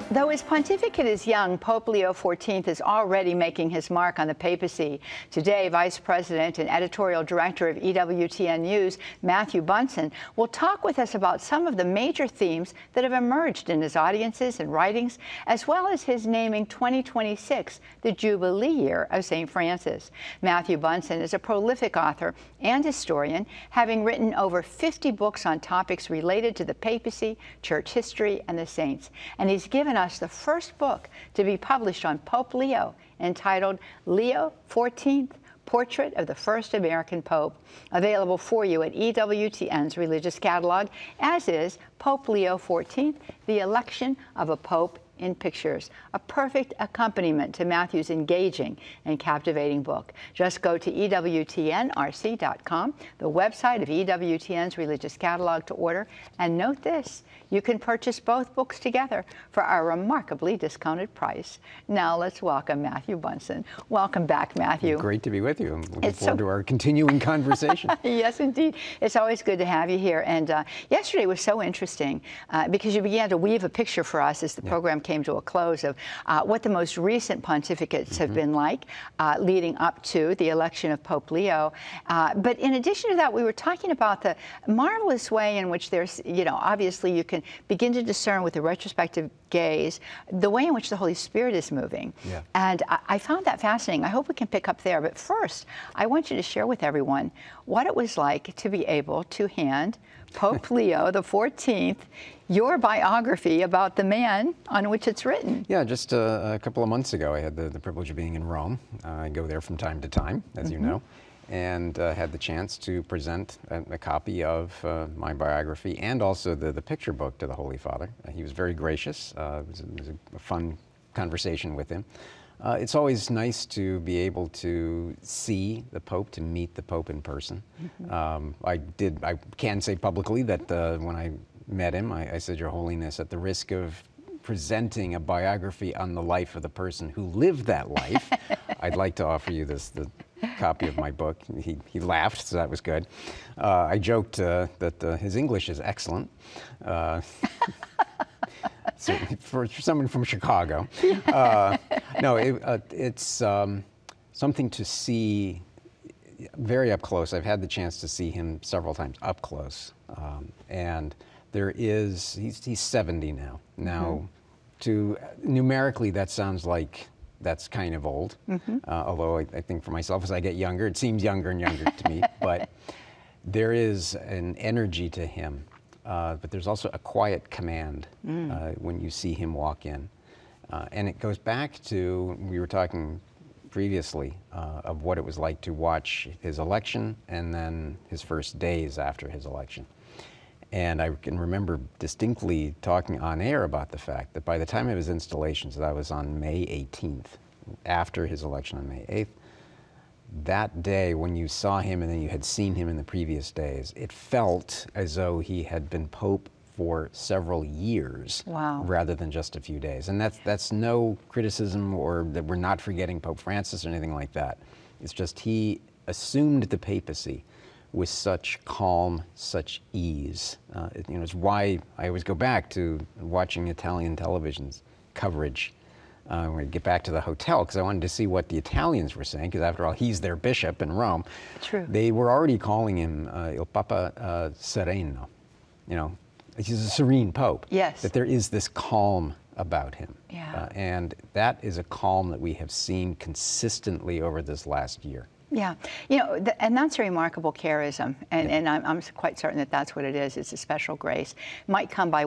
Though his pontificate is young, Pope Leo XIV is already making his mark on the papacy. Today, Vice President and Editorial Director of EWTN News, Matthew Bunson, will talk with us about some of the major themes that have emerged in his audiences and writings, as well as his naming 2026 the Jubilee Year of St. Francis. Matthew Bunson is a prolific author and historian, having written over 50 books on topics related to the papacy, church history, and the saints. And he's given us the first book to be published on Pope Leo, entitled Leo XIV, Portrait of the First American Pope, available for you at EWTN's Religious Catalog, as is Pope Leo XIV, The Election of a Pope in Pictures, a perfect accompaniment to Matthew's engaging and captivating book. Just go to EWTNRC.com, the website of EWTN's Religious Catalog, to order. And note this, you can purchase both books together for our remarkably discounted price. Now let's welcome Matthew Bunson. Welcome back, Matthew. Great to be with you. I'm looking forward to our continuing conversation. Yes, indeed. It's always good to have you here. And yesterday was so interesting because you began to weave a picture for us as the program came to a close of what the most recent pontificates have been like leading up to the election of Pope Leo. But in addition to that, we were talking about the marvelous way in which there's, obviously you can begin to discern with a retrospective gaze the way in which the Holy Spirit is moving. Yeah. And I found that fascinating. I hope we can pick up there. But first, I want you to share with everyone what it was like to be able to hand Pope Leo XIV your biography about the man on which it's written. Yeah, just a couple of months ago, I had the privilege of being in Rome. I go there from time to time, as you know, and had the chance to present a copy of my biography and also the picture book to the Holy Father. He was very gracious. It was a fun conversation with him. It's always nice to be able to see the Pope, to meet the Pope in person. I can say publicly that when I met him, I said, "Your Holiness, at the risk of presenting a biography on the life of the person who lived that life, I'd like to offer you the copy of my book." He laughed, so that was good. I joked that his English is excellent. For someone from Chicago. No, it's something to see very up close. I've had the chance to see him several times up close. And he's 70 now. Now, numerically, that sounds like that's kind of old. Although I think for myself, as I get younger, it seems younger and younger to me. But there is an energy to him. But there's also a quiet command when you see him walk in. And it goes back to, we were talking previously, of what it was like to watch his election and then his first days after his election. And I can remember distinctly talking on air about the fact that by the time of his installation, so that was on May 18th, after his election on May 8th, that day when you saw him and then you had seen him in the previous days, it felt as though he had been Pope for several years rather than just a few days. And that's no criticism or that we're not forgetting Pope Francis or anything like that. It's just he assumed the papacy with such calm, such ease. It's why I always go back to watching Italian television's coverage when we get back to the hotel, because I wanted to see what the Italians were saying, because after all, he's their bishop in Rome. True. They were already calling him Il Papa Sereno. He's a serene Pope. Yes. That there is this calm about him. Yeah. And that is a calm that we have seen consistently over this last year. Yeah, and that's a remarkable charism, and I'm quite certain that that's what it is. It's a special grace. It might come by